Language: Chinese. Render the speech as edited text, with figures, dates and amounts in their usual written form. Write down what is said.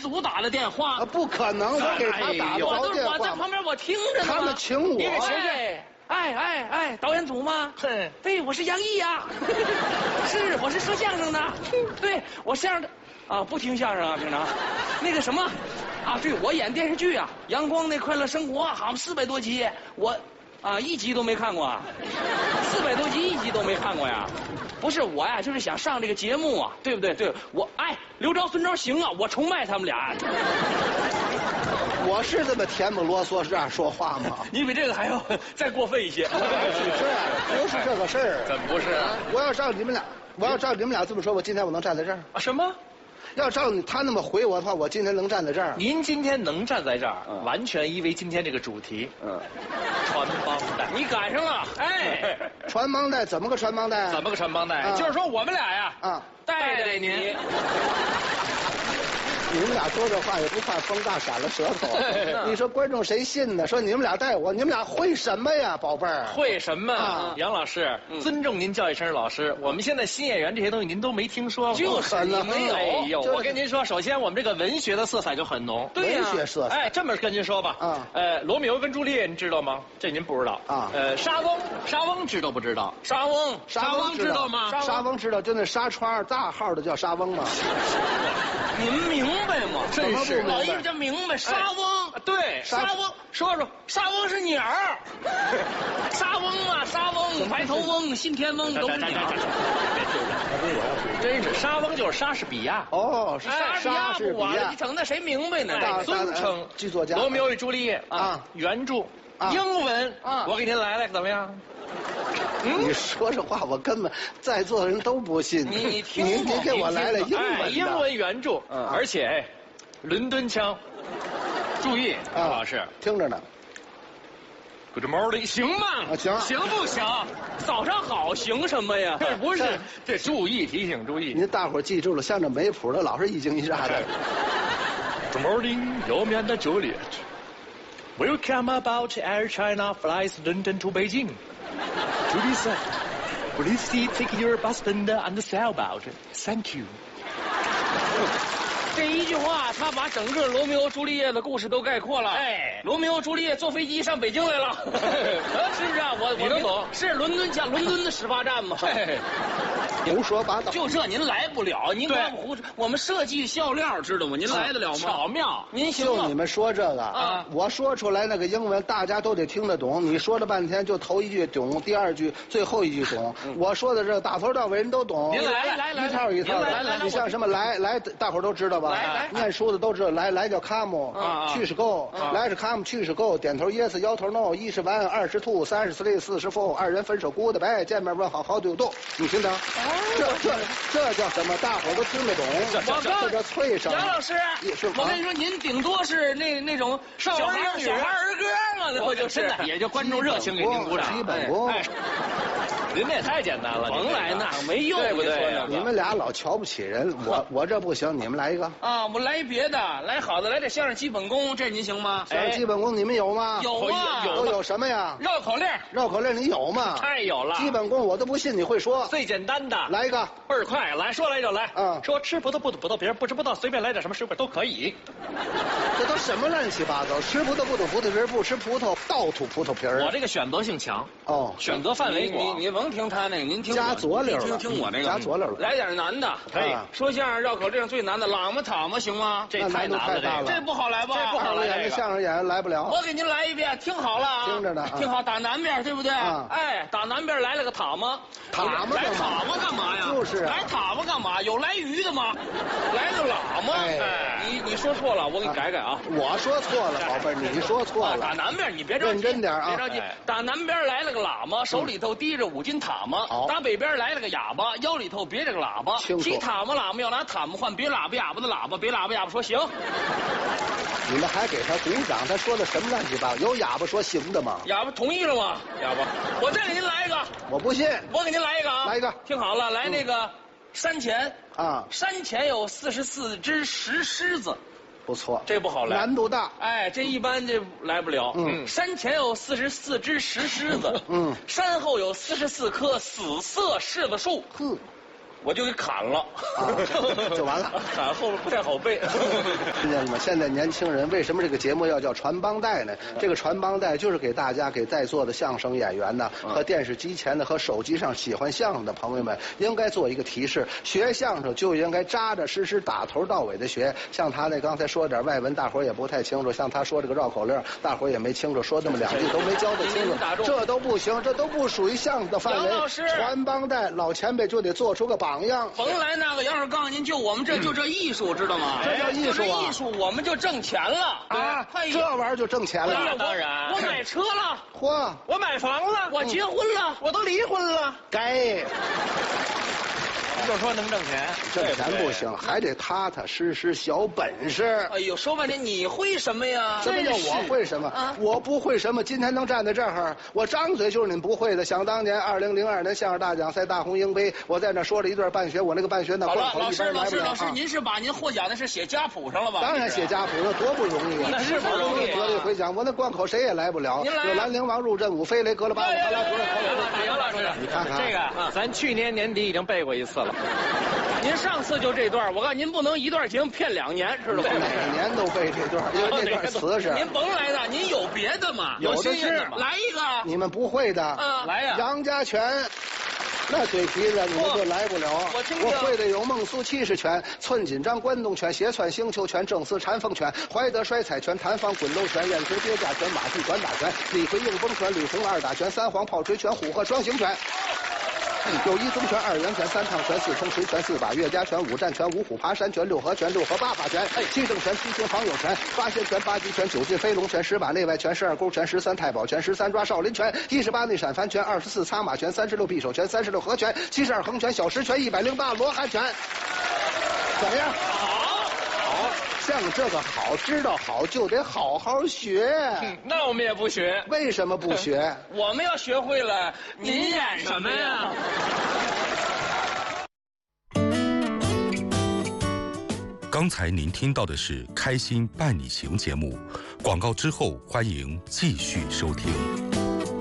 组打的电话。 啊，不可能，我给他打不着电话。 我在旁边我听着呢。 他们请我。 你给谁去？哎，导演组吗？对，我是杨毅呀。是，我是说相声的。对，我相声的啊，不听相声啊，平常。那个什么啊，对，我演电视剧啊，《阳光的快乐生活》好像400多集，我1集都没看过，400多集1集都没看过呀。不是我呀，就是想上这个节目啊，对不对？对，我刘钊、孙钊行啊，我崇拜他们俩。 我是这么甜不啰嗦是这样说话吗？ 你比这个还要再过分一些。 是不是这个事儿？ 怎么不是啊？ 我要照你们俩这么说，我今天我能站在这儿啊？什么？ 要照他那么回我的话，我今天能站在这儿。 您今天能站在这儿，完全因为今天这个主题，传帮带。 你赶上了，哎， 传帮带怎么个传帮带？ 怎么个传帮带？就是说我们俩呀， 带您。 你们俩说这话也不怕风大闪了舌头。你说观众谁信呢？说你们俩带我，你们俩会什么呀，宝贝儿？ 会什么？杨老师，尊重您叫一声老师。我们现在新演员这些东西您都没听说过， 就是你没有。 哎呦，我跟您说，首先我们这个文学的色彩就很浓。 对呀， 文学色彩。 哎，这么跟您说吧，罗密欧跟朱丽叶，您知道吗？这您不知道啊。莎翁知道不知道？ 莎翁知道吗？ 莎翁知道，就那纱窗大号的叫莎翁吗？ 您明白吗？ 真是老爷就明白。莎翁， 对， 莎翁，说莎翁是鸟儿。莎翁嘛，莎翁，白头翁、信天翁都是鸟。 真是莎翁就是莎士比亚。 哦， 莎士比亚，你整那谁明白呢？ 尊称剧作家。 罗密欧与朱丽叶啊，原著英文啊，我给您来怎么样？ 你说这话，我根本在座的人都不信。 你给我来了英文原著，而且伦敦腔。注意，杨老师听着呢。 Good morning， 行吗？ 行不行？ 早上好，行什么呀？ 不是，这注意提醒注意。 您大伙儿记住了，像这没谱的，老是一惊一乍的。 Good morning， 有面的 Juliet。Welcome about Air China flies London to Beijing. Julie said, "Please take your husband and sailboat. Thank you." 这一句话，他把整个罗密欧朱丽叶的故事都概括了。哎，罗密欧朱丽叶坐飞机上北京来了，是不是啊？我都懂。 是伦敦的始发站嘛。 胡说八道。 就这您来不了，您光胡说。我们设计笑料知道吗？您来得了吗？ 巧妙。 您行吗？ 就你们说这个啊，我说出来那个英文，大家都得听得懂。你说了半天，就头一句懂，第二句最后一句懂。我说的这大头到尾人都懂。 您来， 一套一套的。你像什么来，大伙都知道吧？ 来， 念书的都知道。来叫 come， 去是 go， 来是 come， 去是 go， 点头 yes， 摇头 no， 1是 one， 2是 two， 3是 three， 4是 four， 2人分手 goodbye， 见面问好好对不对？你听着，这叫什么？大伙都听得懂。这叫脆声。 杨老师，我跟你说，您顶多是那种小孩儿歌嘛，那不就是？ 也就观众热情给您鼓掌。 基本功。 您这也太简单了， 甭来那没用， 对不对？ 你们俩老瞧不起人，我这不行，你们来一个啊！我来别的，来好的，来点相声基本功，这您行吗？ 相声基本功你们有吗？ 有啊， 都有什么呀？ 绕口令你有吗？ 太有了。 基本功我都不信你会说。 最简单的， 来一个， 倍儿快，来说来就来。说吃葡萄不吐葡萄皮儿，不吃葡萄随便来点什么水果都可以。 这都什么乱七八糟？吃葡萄不吐葡萄皮儿，不吃葡萄倒吐葡萄皮儿。 我这个选择性强选择范围广。 你甭听他那个，您听加佐料了，听我这个加佐料了。 来点难的， 可以。 说相声绕口令最难的喇嘛塔嘛行吗？ 这太难了， 这不好来吧？ 这不好来。 这相声演员来不了。 我给您来一遍，听好了啊！ 听着呢， 听好，打南边对不对？哎，打南边来了个塔嘛。来塔嘛干嘛呀？ 就是来塔嘛干嘛？有来鱼的吗？来个喇嘛。你说错了，我给你改啊。 我说错了，宝贝儿，你说错了。 打南边，你别着急， 认真点啊！ 别着急。打南边来了个喇嘛，手里头提着5斤塔嘛。打北边来了个哑巴，腰里头别着个喇叭。提塔嘛喇嘛要拿塔嘛换别喇叭哑巴的喇叭，别喇叭哑巴说行。 你们还给他鼓掌？他说的什么乱七八糟？有哑巴说行的吗？ 哑巴同意了吗？哑巴，我再给您来一个。 我不信。 我给您来一个啊！ 来一个， 听好了，来那个山前啊， 山前有44只石狮子。 不错， 这不好来， 难度大。 哎，这一般这来不了。山前有44只石狮子。山后有44棵死色柿子树。 我就给砍了， 就完了。 砍后边不太好背。 听见了吗？现在年轻人为什么这个节目要叫传帮带呢？这个传帮带就是给大家给在座的相声演员呢，和电视机前的和手机上喜欢相声的朋友们，应该做一个提示：学相声就应该扎扎实实打头到尾的学。像他那刚才说点外文，大伙儿也不太清楚；像他说这个绕口令，大伙儿也没清楚，说那么2句都没教得清楚，这都不行，这都不属于相声的范围。 杨老师， 传帮带，老前辈就得做出个榜样。 甭来那个，要是告诉您，就我们这艺术，知道吗？ 这叫艺术啊！ 艺术，我们就挣钱了啊！这玩意儿就挣钱了。 当然，我买车了， 嚯！ 我买房了，我结婚了，我都离婚了。 该。 就说能挣钱， 挣钱不行，还得踏踏实实小本事。 哎呦，说半天你会什么呀？ 什么叫我会什么？我不会什么，今天能站在这儿，我张嘴就是您不会的。想当年2002年相声大奖赛大红鹰杯，我在那说了一段半学，我那个半学呢， 好了，老师，您是把您获奖的是写家谱上了吧？ 当然写家谱，那多不容易啊！ 那是不容易。 得了一回奖，我那关口谁也来不了。有兰陵王入阵五飞雷，格了巴， 杨老师， 你看看这个，咱去年年底已经背过一次了。您上次就这段，我告诉您不能一段节目骗2年，知道吗？ 每年都背这段，因为这段词是。 您甭来的，您有别的吗？ 有的是， 来一个。 你们不会的， 来呀！ 杨家拳。那嘴皮子你们就来不了。我会的有孟苏气势拳、寸锦章关东拳、斜窜星球拳、正丝缠凤拳、怀德摔彩拳、弹簧滚楼拳、燕锤跌架拳、马屁短打拳、李逵硬崩拳、吕红2打拳、3黄炮锤拳、虎鹤双形拳。有1宗拳、2圆拳、3趟拳、4冲锤拳、4把岳家拳、5战拳、5虎爬山拳、6合拳、6合8法拳、7正拳、7星防友拳、8仙拳、8击拳、9进飞龙拳、10把内外拳、12勾拳、13太保拳、13抓少林拳、18内闪翻拳、24擦马拳、36匕首拳、36合拳、72横拳、小石拳、108罗汉拳。怎么样？好，像这个好，知道好就得好好学。 那我们也不学。 为什么不学？ 我们要学会了，您演什么呀？ 刚才您听到的是《开心伴你行》节目，广告之后欢迎继续收听。